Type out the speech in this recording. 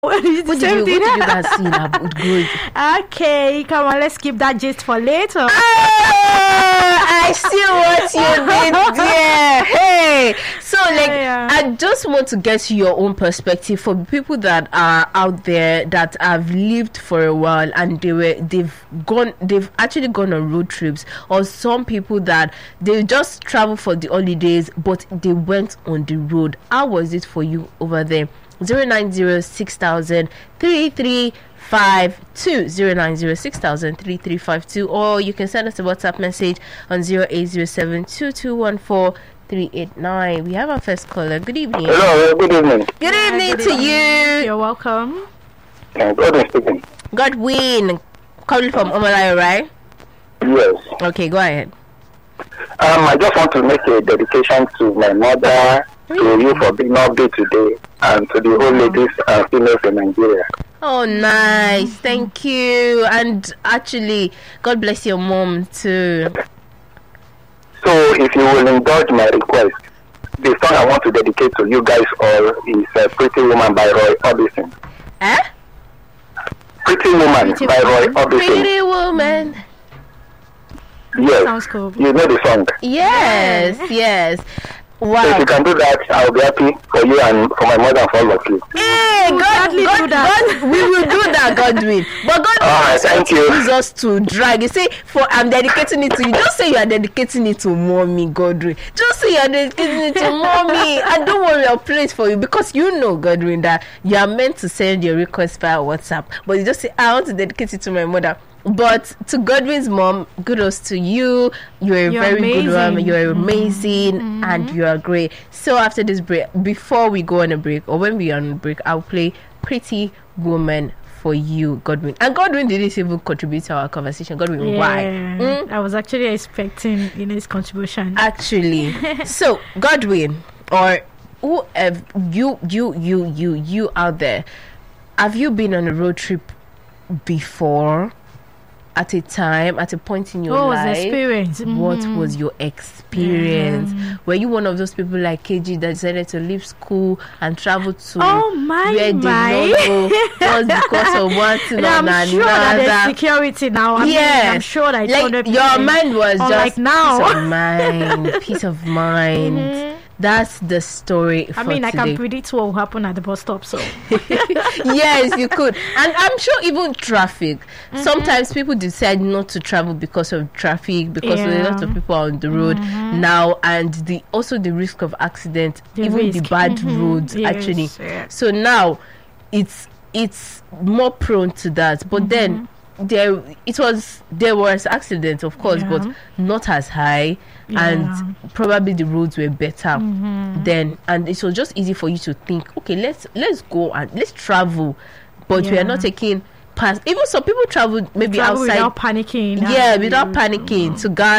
What did you guys see now? Good. Okay, come on, let's keep that gist for later. I see what you did there. Hey, so I just want to get your own perspective for people that are out there that have lived for a while and they've actually gone on road trips, or some people that they just travel for the holidays but they went on the road. How was it for you over there? 0906000 3352 0906000 3352, or you can send us a WhatsApp message on 08072214 We have our first caller. Good evening. Hello, good evening. Good evening to you. You're welcome. Godwin speaking. Godwin, calling from Omalayo, right? Yes. Okay, go ahead. I just want to make a dedication to my mother, to you for being up there today, and to the whole ladies and females in Nigeria. Oh, nice. Thank you. And actually, God bless your mom too. So, if you will indulge my request, the song I want to dedicate to you guys all is Pretty Woman by Roy Orbison. Eh? Pretty Woman by Roy Orbison. Pretty Woman. Yes. Sounds cool. You know the song? Yes, yes. Wow. So if you can do that, I'll be happy for you and for my mother and for all of you. Hey, God, we will do that, Godwin. But God thank you. use us to drag. You say, I'm dedicating it to you. Don't say you are dedicating it to mommy, Godwin. Just say you are dedicating it to mommy. And don't worry, I'll play it for you. Because you know, Godwin, that you are meant to send your request via WhatsApp. But you just say, I want to dedicate it to my mother. But to Godwin's mom, kudos to you. You're very amazing. Good woman. You're amazing, and you are great. So after this break, before we go on a break, or when we are on a break, I'll play Pretty Woman for you, Godwin. And Godwin didn't even contribute to our conversation. Godwin, why? I was actually expecting his contribution. Actually, so Godwin, or who have you out there? Have you been on a road trip before? At a point in your life, experience? What was your experience? Were you one of those people like KG that decided to leave school and travel to where they don't know just because of one thing or another? I'm sure that there's security now. I'm sure that your mind was just like now. Peace of mind. That's the story. I can predict what will happen at the bus stop. So yes, you could. And I'm sure even traffic. Sometimes people decide not to travel because of traffic, because a lot of people are on the road now, and the risk of accident, the bad roads actually. Yes. So now it's more prone to that. But then there was accidents, of course, but not as high. And probably the roads were better then, and it was just easy for you to think, okay, let's go and let's travel, but we are not taking past. Even some people travel outside without panicking. Without panicking to Ghana